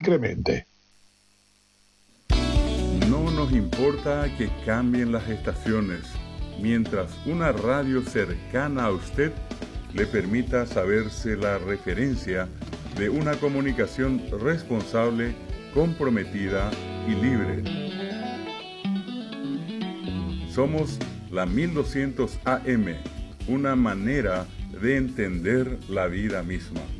incremente. No nos importa que cambien las estaciones, mientras una radio cercana a usted le permita saberse la referencia de una comunicación responsable, comprometida y libre. Somos la 1200 AM, una manera de entender la vida misma.